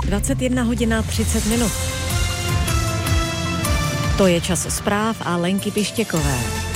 21 hodina 30 minut. To je čas zpráv a Lenky Pištěkové.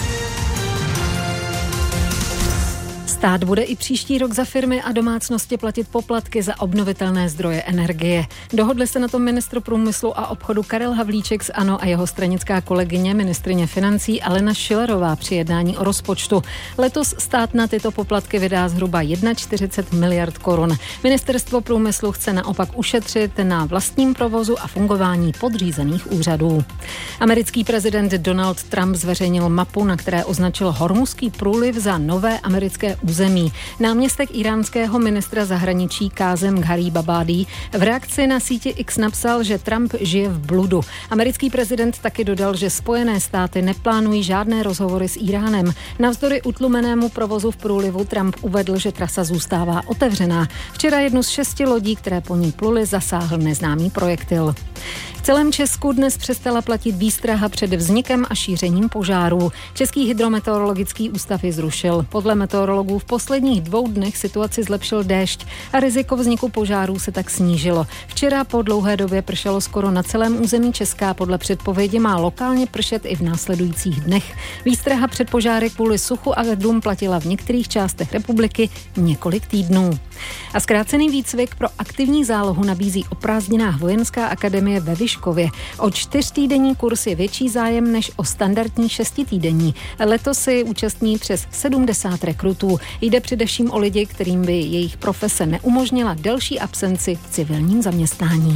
Stát bude i příští rok za firmy a domácnosti platit poplatky za obnovitelné zdroje energie. Dohodli se na tom ministr průmyslu a obchodu Karel Havlíček z ANO a jeho stranická kolegyně ministryně financí Alena Schillerová při jednání o rozpočtu. Letos stát na tyto poplatky vydá zhruba 41 miliard korun. Ministerstvo průmyslu chce naopak ušetřit na vlastním provozu a fungování podřízených úřadů. Americký prezident Donald Trump zveřejnil mapu, na které označil Hormuzský průliv za nové americké území. Náměstek iránského ministra zahraničí Kázem Gharibabadi v reakci na síti X napsal, že Trump žije v bludu. Americký prezident taky dodal, že Spojené státy neplánují žádné rozhovory s Iránem. Navzdory utlumenému provozu v průlivu Trump uvedl, že trasa zůstává otevřená. Včera jednu z 6 lodí, které po ní pluly, zasáhl neznámý projektil. V celém Česku dnes přestala platit výstraha před vznikem a šířením požárů. Český hydrometeorologický ústav ji zrušil. Podle meteorologů v posledních 2 dnech situaci zlepšil déšť a riziko vzniku požárů se tak snížilo. Včera po dlouhé době pršelo skoro na celém území Česka, podle předpovědi má lokálně pršet i v následujících dnech. Výstraha před požáry kvůli suchu a vedrům platila v některých částech republiky několik týdnů. A zkrácený výcvik pro aktivní zálohu nabízí o prázdninách Vojenská akademie ve Vyškově. O 4týdenní kurz je větší zájem než o standardní 6týdenní. Letos si účastní přes 70 rekrutů. Jde především o lidi, kterým by jejich profese neumožnila delší absenci v civilním zaměstnání.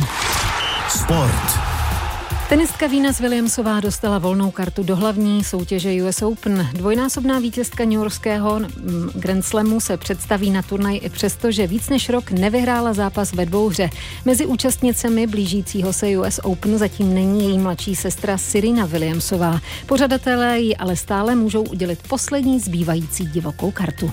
Sport. Tenistka Venus Williamsová dostala volnou kartu do hlavní soutěže US Open. Dvojnásobná vítězka newyorského Grand Slamu se představí na turnaj i přesto, že víc než rok nevyhrála zápas ve dvouhře. Mezi účastnicemi blížícího se US Open zatím není její mladší sestra Serena Williamsová. Pořadatelé ji ale stále můžou udělit poslední zbývající divokou kartu.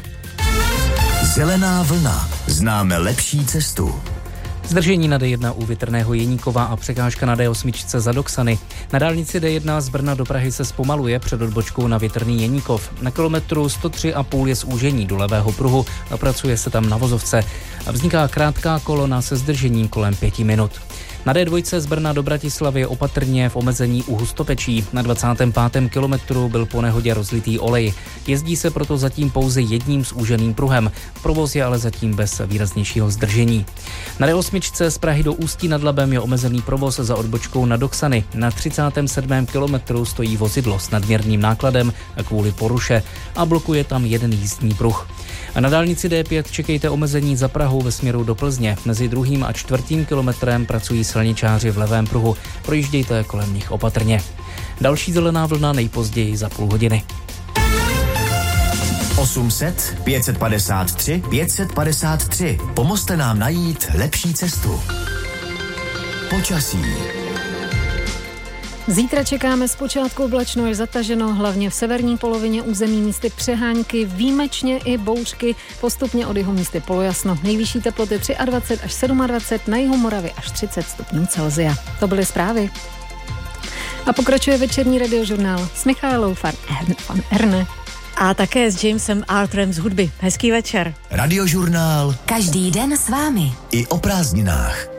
Zelená vlna. Známe lepší cestu. Zdržení na D1 u Větrného Jeníkova a překážka na D8 za Doksany. Na dálnici D1 z Brna do Prahy se zpomaluje před odbočkou na Větrný Jeníkov. Na kilometru 103,5 je zúžení do levého pruhu a pracuje se tam na vozovce. Vzniká krátká kolona se zdržením kolem 5 minut. Na D2 z Brna do Bratislavy opatrně v omezení u Hustopečí. Na 25. kilometru byl po nehodě rozlitý olej. Jezdí se proto zatím pouze jedním zúženým pruhem. Provoz je ale zatím bez výraznějšího zdržení. Na D8 z Prahy do Ústí nad Labem je omezený provoz za odbočkou na Doksany. Na 37. kilometru stojí vozidlo s nadměrným nákladem kvůli poruše a blokuje tam jeden jízdní pruh. A na dálnici D5 čekejte omezení za Prahou ve směru do Plzně. Mezi 2. a 4. kilometrem pracují silničáři v levém pruhu. Projíždějte kolem nich opatrně. Další zelená vlna nejpozději za půl hodiny. 800 553 553. Pomozte nám najít lepší cestu. Počasí. Zítra čekáme zpočátku oblačno až zataženo, hlavně v severní polovině území místy přehánky, výjimečně i bouřky, postupně od jihu místy polojasno. Nejvyšší teploty 23 až 27, na jihu Moravy až 30 stupňů Celsia. To byly zprávy. A pokračuje večerní radiožurnál s Michaelou van Erne. A také s Jamesem Arthurem z hudby. Hezký večer. Radiožurnál. Každý den s vámi. I o prázdninách.